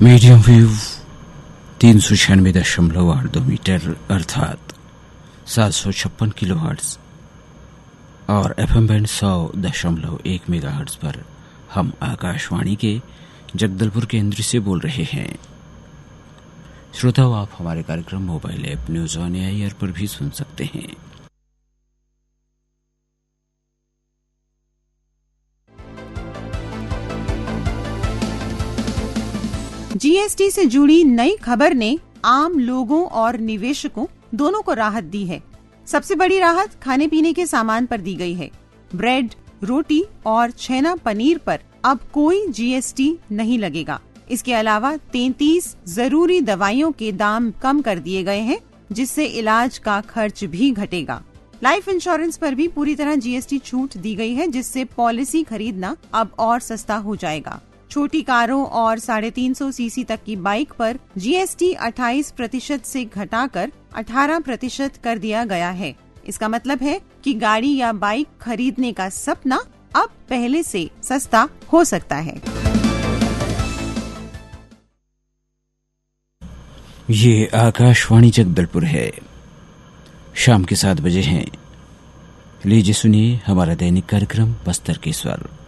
Medium wave 396.82 metre अर्थात 756 kilohertz और FM band 100.1 megahertz पर हम आकाशवाणी के जगदलपुर केंद्र से बोल रहे हैं। श्रोताओं, आप हमारे कार्यक्रम mobile app news on air पर भी सुन सकते हैं। जीएसटी से जुड़ी नई खबर ने आम लोगों और निवेशकों दोनों को राहत दी है। सबसे बड़ी राहत खाने पीने के सामान पर दी गई है। ब्रेड, रोटी और छेना पनीर पर अब कोई जीएसटी नहीं लगेगा। इसके अलावा 33 जरूरी दवाइयों के दाम कम कर दिए गए हैं, जिससे इलाज का खर्च भी घटेगा। लाइफ इंश्योरेंस पर भी पूरी तरह जीएसटी छूट दी गई है, जिससे पॉलिसी खरीदना अब और सस्ता हो जाएगा। छोटी कारों और 350 सीसी तक की बाइक पर जीएसटी 28% से घटाकर 18% कर दिया गया है। इसका मतलब है कि गाड़ी या बाइक खरीदने का सपना अब पहले से सस्ता हो सकता है। ये आकाशवाणी जगदलपुर है। शाम के 7 बजे हैं। लीजिए सुनिए हमारा दैनिक कार्यक्रम बस्तर के स्वर।